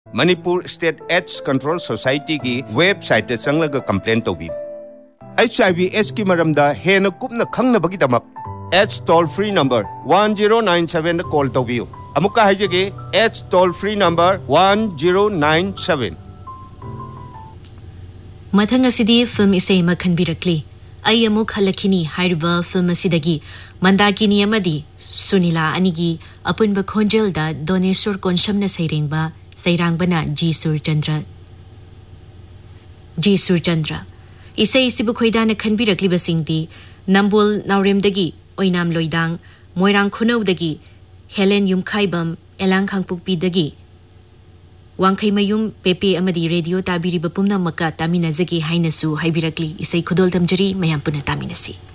Manipur State AIDS Control Society की website te changlga complaint tobi HIV/AIDS की maramda hena kupna khangnabagidamak AIDS toll free number 1097 da call tobiu amuka haijege AIDS toll free number 1097 Mathang asidi film isay makhanbirakli ay amuk halakini hariba film asidagi mandakini amadi Sunila anigi apunba khonjel da Donesur konshamna sairengba Sairangbana G. Surchandra Isay isibu khoidana khanbirakli basingdi Nambul Nauremdagi Oinam Loidang Moirang Khunawdagi Helen Yumkhaibam Elang Khangpukpidagi Wangkai Mayum Pepe amadi radio tabiri bapumna maka taminazagi hainasu haibirakli isay khudol tamjari mayampuna taminasi